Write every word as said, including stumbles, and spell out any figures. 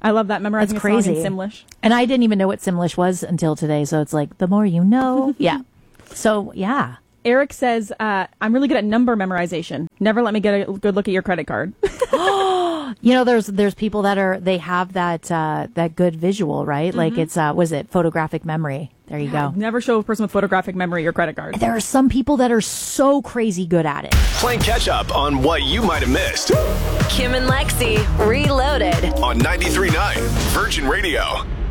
I love that, memorizing That's a song crazy. in Simlish. And I didn't even know what Simlish was until today, so it's like, the more you know. Yeah. So, yeah. Eric says, uh, I'm really good at number memorization. Never let me get a good look at your credit card. You know, there's there's people that are, they have that uh, that good visual, right? Mm-hmm. Like it's, uh, was it photographic memory? There you Yeah, go. never show a person with photographic memory your credit card. There are some people that are so crazy good at it. Playing catch up on what you might have missed. Kim and Lexi, Reloaded. On ninety-three point nine Virgin Radio.